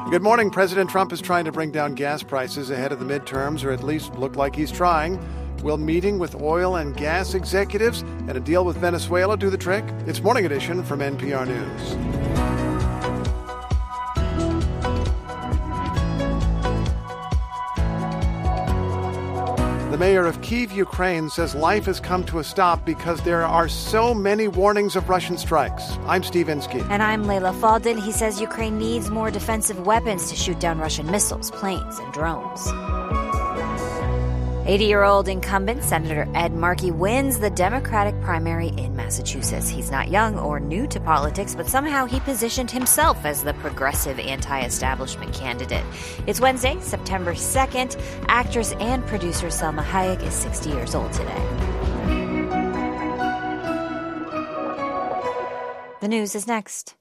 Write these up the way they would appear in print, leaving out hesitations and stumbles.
Good morning. President Trump is trying to bring down gas prices ahead of the midterms, or at least look like he's trying. Will meeting with oil and gas executives and a deal with Venezuela do the trick? It's Morning Edition from NPR News. The mayor of Kyiv, Ukraine, says life has come to a stop because there are so many warnings of Russian strikes. I'm Steve Inskeep. And I'm Layla Faldin. He says Ukraine needs more defensive weapons to shoot down Russian missiles, planes, and drones. 80-year-old incumbent Senator Ed Markey wins the Democratic primary in Massachusetts. He's not young or new to politics, but somehow he positioned himself as the progressive anti-establishment candidate. It's Wednesday, September 2nd. Actress and producer Selma Hayek is 60 years old today. The news is next.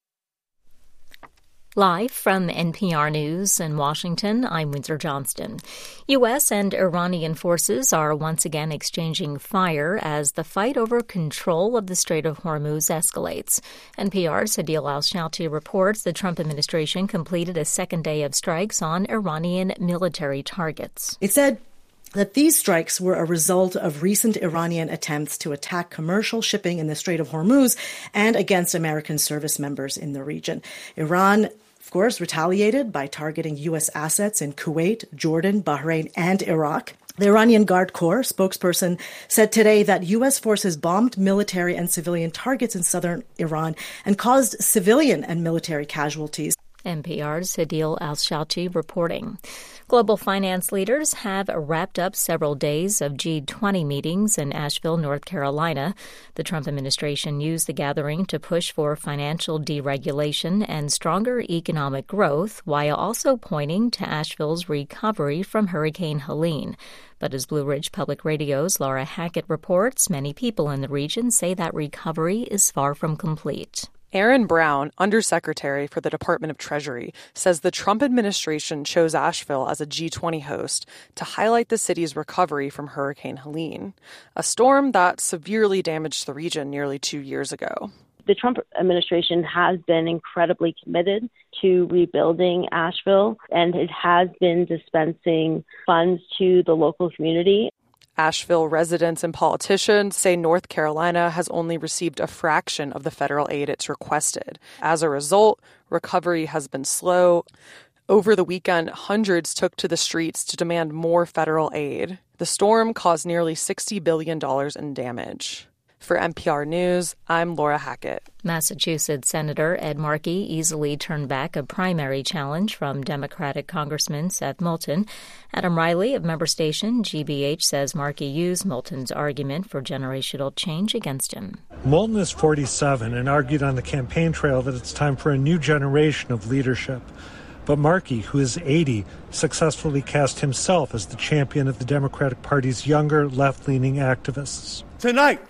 Live from NPR News in Washington, I'm Windsor Johnston. U.S. and Iranian forces are once again exchanging fire as the fight over control of the Strait of Hormuz escalates. NPR's Adil Al-Shouti reports the Trump administration completed a second day of strikes on Iranian military targets. It said that these strikes were a result of recent Iranian attempts to attack commercial shipping in the Strait of Hormuz and against American service members in the region. Iran, of course, retaliated by targeting U.S. assets in Kuwait, Jordan, Bahrain, and Iraq. The Iranian Guard Corps spokesperson said today that U.S. forces bombed military and civilian targets in southern Iran and caused civilian and military casualties. NPR's Adil Al-Shouti reporting. Global finance leaders have wrapped up several days of G20 meetings in Asheville, North Carolina. The Trump administration used the gathering to push for financial deregulation and stronger economic growth, while also pointing to Asheville's recovery from Hurricane Helene. But as Blue Ridge Public Radio's Laura Hackett reports, many people in the region say that recovery is far from complete. Aaron Brown, Undersecretary for the Department of Treasury, says the Trump administration chose Asheville as a G20 host to highlight the city's recovery from Hurricane Helene, a storm that severely damaged the region nearly 2 years ago. The Trump administration has been incredibly committed to rebuilding Asheville, and it has been dispensing funds to the local community. Asheville residents and politicians say North Carolina has only received a fraction of the federal aid it's requested. As a result, recovery has been slow. Over the weekend, hundreds took to the streets to demand more federal aid. The storm caused nearly $60 billion in damage. For NPR News, I'm Laura Hackett. Massachusetts Senator Ed Markey easily turned back a primary challenge from Democratic Congressman Seth Moulton. Adam Riley of member station GBH says Markey used Moulton's argument for generational change against him. Moulton is 47 and argued on the campaign trail that it's time for a new generation of leadership. But Markey, who is 80, successfully cast himself as the champion of the Democratic Party's younger, left-leaning activists. Tonight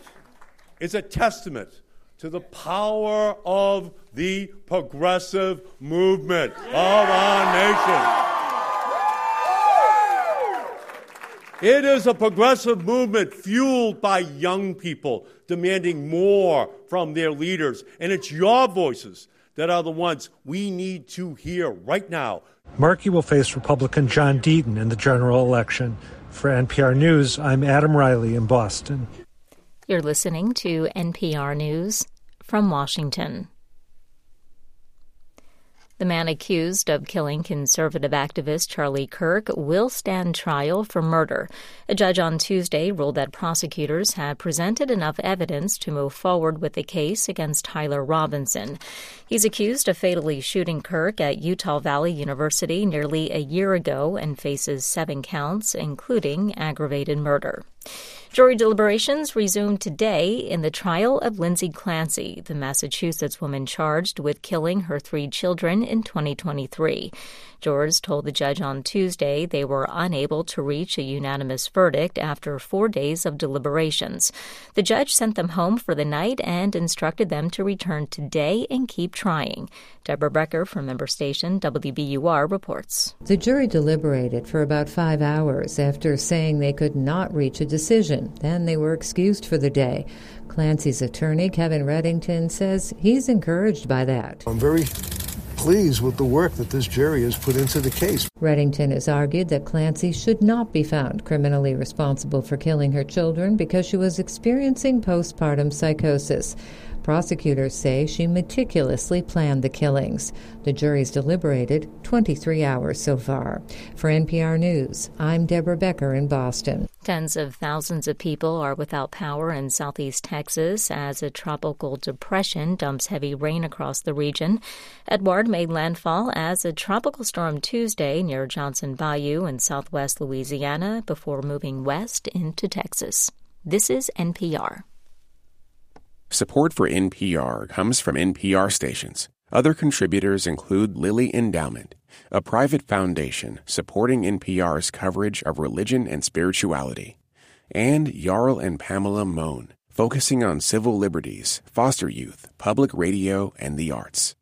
is a testament to the power of the progressive movement of our nation. It is a progressive movement fueled by young people demanding more from their leaders. And it's your voices that are the ones we need to hear right now. Markey will face Republican John Deaton in the general election. For NPR News, I'm Adam Riley in Boston. You're listening to NPR News from Washington. The man accused of killing conservative activist Charlie Kirk will stand trial for murder. A judge on Tuesday ruled that prosecutors had presented enough evidence to move forward with the case against Tyler Robinson. He's accused of fatally shooting Kirk at Utah Valley University nearly a year ago and faces 7 counts, including aggravated murder. Jury deliberations resumed today in the trial of Lindsay Clancy, the Massachusetts woman charged with killing her 3 children in 2023. Jurors told the judge on Tuesday they were unable to reach a unanimous verdict after 4 days of deliberations. The judge sent them home for the night and instructed them to return today and keep trying. Deborah Brecker from member station WBUR reports. The jury deliberated for about 5 hours after saying they could not reach a decision. Then they were excused for the day. Clancy's attorney, Kevin Reddington, says he's encouraged by that. I'm very pleased with the work that this jury has put into the case. Reddington has argued that Clancy should not be found criminally responsible for killing her children because she was experiencing postpartum psychosis. Prosecutors say she meticulously planned the killings. The jury's deliberated 23 hours so far. For NPR News, I'm Deborah Becker in Boston. Tens of thousands of people are without power in southeast Texas as a tropical depression dumps heavy rain across the region. Edouard made landfall as a tropical storm Tuesday near Johnson Bayou in southwest Louisiana before moving west into Texas. This is NPR. Support for NPR comes from NPR stations. Other contributors include Lilly Endowment, a private foundation supporting NPR's coverage of religion and spirituality, and Jarl and Pamela Mohn, focusing on civil liberties, foster youth, public radio, and the arts.